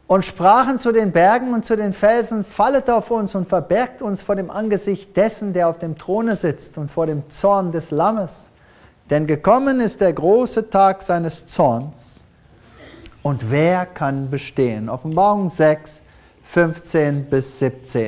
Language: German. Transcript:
und sprachen zu den Bergen und zu den Felsen, fallet auf uns und verbergt uns vor dem Angesicht dessen, der auf dem Throne sitzt und vor dem Zorn des Lammes. Denn gekommen ist der große Tag seines Zorns. Und wer kann bestehen? Offenbarung 6, 15 bis 17.